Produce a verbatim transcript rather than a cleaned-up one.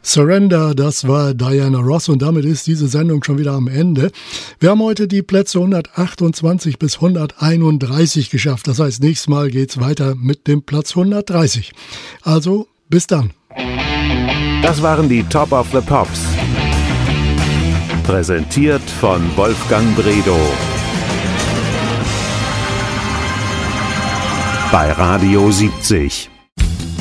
Surrender, das war Diana Ross und damit ist diese Sendung schon wieder am Ende. Wir haben heute die Plätze hundertachtundzwanzig bis hunderteinunddreißig geschafft. Das heißt, nächstes Mal geht's weiter mit dem Platz hundertdreißig. Also, bis dann. Das waren die Top of the Pops. Präsentiert von Wolfgang Bredow. Bei Radio siebzig.